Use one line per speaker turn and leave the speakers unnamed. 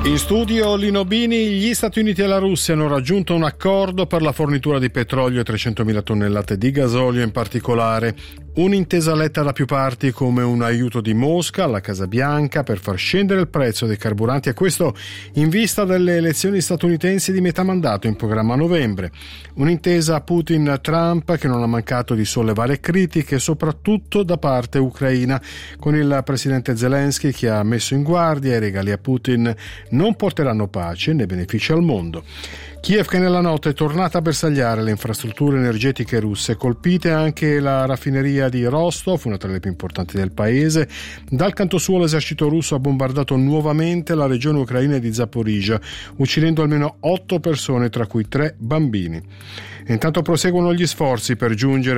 In studio Lino Bini. Gli Stati Uniti e la Russia hanno raggiunto un accordo per la fornitura di petrolio e 300.000 tonnellate di gasolio in particolare. Un'intesa letta da più parti come un aiuto di Mosca alla Casa Bianca per far scendere il prezzo dei carburanti, e questo in vista delle elezioni statunitensi di metà mandato in programma a novembre. Un'intesa Putin-Trump che non ha mancato di sollevare critiche soprattutto da parte ucraina, con il presidente Zelensky che ha messo in guardia: i regali a Putin non porteranno pace né benefici al mondo. Kiev che nella notte è tornata a bersagliare le infrastrutture energetiche russe, colpite anche la raffineria di Rostov, una tra le più importanti del paese. Dal canto suo l'esercito russo ha bombardato nuovamente la regione ucraina di Zaporizhzhia, uccidendo almeno 8 persone, tra cui 3 bambini. Intanto proseguono gli sforzi per giungere